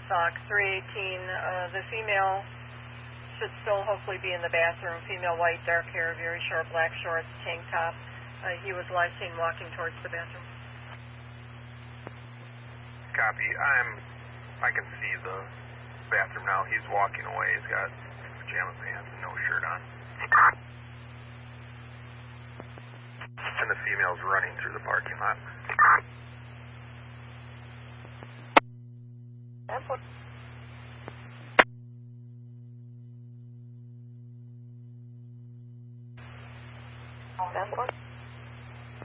Sock 318. The female should still hopefully be in the bathroom. Female, white, dark hair, very short, black shorts, tank top. He was last seen walking towards the bathroom. Copy. I can see the bathroom now. He's walking away. He's got pajama pants and no shirt on. And the female's running through the parking lot. Airport.